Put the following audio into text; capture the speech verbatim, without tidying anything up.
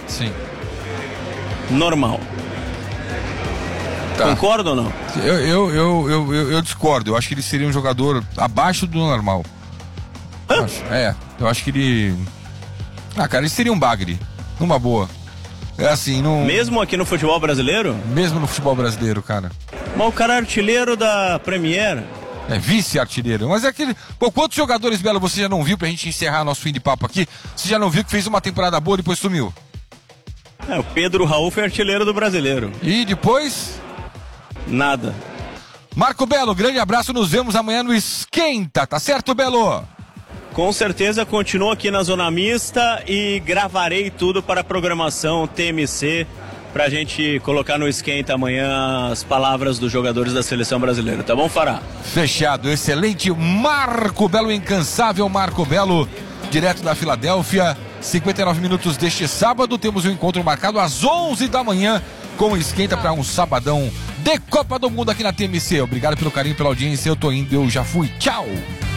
Sim. Normal. Tá. Concorda ou não? Eu, eu, eu, eu, eu, eu discordo. Eu acho que ele seria um jogador abaixo do normal. Eu acho, é, eu acho que ele... Ah, cara, ele seria um bagre. Numa boa. É assim, não... Mesmo aqui no futebol brasileiro? Mesmo no futebol brasileiro, cara. Mas o cara é artilheiro da Premier. É vice-artilheiro. Mas é aquele... Pô, quantos jogadores, Belo, você já não viu pra gente encerrar nosso fim de papo aqui? Você já não viu que fez uma temporada boa e depois sumiu? É, o Pedro Raul foi artilheiro do brasileiro. E depois... Nada. Marco Belo, grande abraço, nos vemos amanhã no Esquenta, tá certo, Belo? Com certeza continuo aqui na Zona Mista e gravarei tudo para a programação T M C pra gente colocar no Esquenta amanhã as palavras dos jogadores da seleção brasileira, tá bom, Fará? Fechado, excelente. Marco Belo, incansável Marco Belo, direto da Filadélfia. cinquenta e nove minutos deste sábado, temos um encontro marcado às onze da manhã com o Esquenta para um sabadão de Copa do Mundo aqui na T M C. Obrigado pelo carinho, pela audiência, eu tô indo, eu já fui, tchau!